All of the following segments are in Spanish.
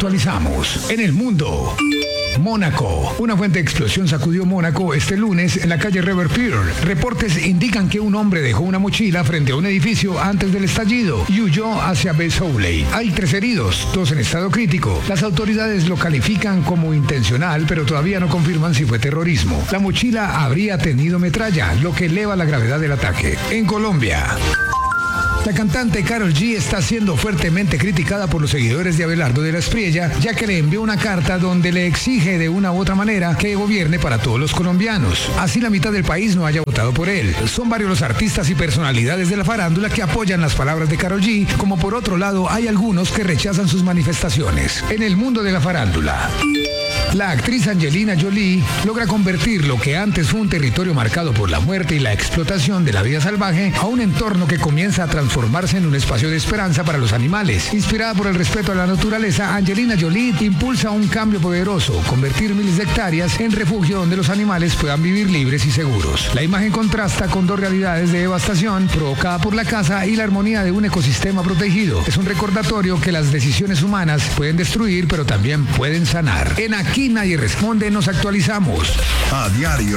actualizamos. En el mundo. Mónaco. Una fuente de explosión sacudió Mónaco este lunes en la calle River Pier. Reportes indican que un hombre dejó una mochila frente a un edificio antes del estallido y huyó hacia Besouley. Hay 3 heridos, 2 en estado crítico. Las autoridades lo califican como intencional, pero todavía no confirman si fue terrorismo. La mochila habría tenido metralla, lo que eleva la gravedad del ataque. En Colombia. La cantante Karol G está siendo fuertemente criticada por los seguidores de Abelardo de la Espriella, ya que le envió una carta donde le exige de una u otra manera que gobierne para todos los colombianos. Así la mitad del país no haya votado por él. Son varios los artistas y personalidades de la farándula que apoyan las palabras de Karol G, como por otro lado hay algunos que rechazan sus manifestaciones. En el mundo de la farándula. La actriz Angelina Jolie logra convertir lo que antes fue un territorio marcado por la muerte y la explotación de la vida salvaje a un entorno que comienza a transformarse en un espacio de esperanza para los animales. Inspirada por el respeto a la naturaleza, Angelina Jolie impulsa un cambio poderoso, convertir miles de hectáreas en refugio donde los animales puedan vivir libres y seguros. La imagen contrasta con 2 realidades de devastación provocada por la caza y la armonía de un ecosistema protegido. Es un recordatorio que las decisiones humanas pueden destruir, pero también pueden sanar. En Aquí Nadie Responde nos actualizamos. A diario.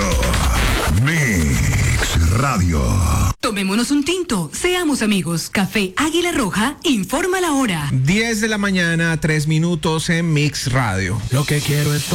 Mix Radio. Tomémonos un tinto, seamos amigos. Café Águila Roja informa la hora. 10 de la mañana, 3 minutos en Mix Radio. Lo que quiero es